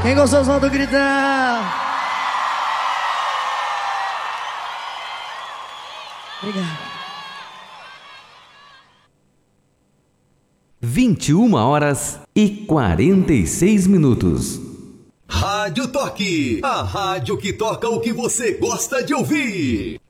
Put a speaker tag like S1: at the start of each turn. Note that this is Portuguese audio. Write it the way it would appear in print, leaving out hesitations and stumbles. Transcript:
S1: Quem gostou, solta o gritão. Obrigado.
S2: 21h46.
S3: Rádio Toque, a rádio que toca o que você gosta de ouvir.